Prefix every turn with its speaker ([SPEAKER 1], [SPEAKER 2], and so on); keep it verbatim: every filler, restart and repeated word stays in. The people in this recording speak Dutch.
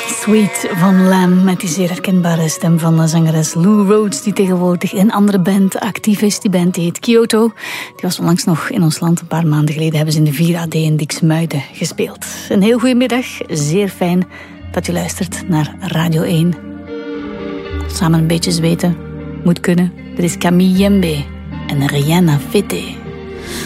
[SPEAKER 1] Sweet van Lam, met die zeer herkenbare stem van de zangeres Lou Rhodes, die tegenwoordig in een andere band actief is. Die band die heet Kyoto. Die was onlangs nog in ons land. Een paar maanden geleden hebben ze in de vier A D in Diksmuiden gespeeld. Een heel goede middag. Zeer fijn dat u luistert naar Radio één. Samen een beetje zweten. Moet kunnen. Dit is Camille Jembe en Rihanna Fitte.